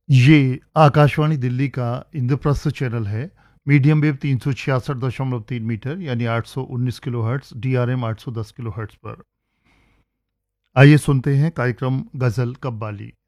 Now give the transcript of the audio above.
ये आकाशवाणी दिल्ली का इंद्रप्रस्थ चैनल है। मीडियम वेव 366.3 मीटर यानी 819 किलोहर्ट्ज़, डीआरएम 810 किलोहर्ट्ज़ पर। आइए सुनते हैं कार्यक्रम गज़ल कव्वाली।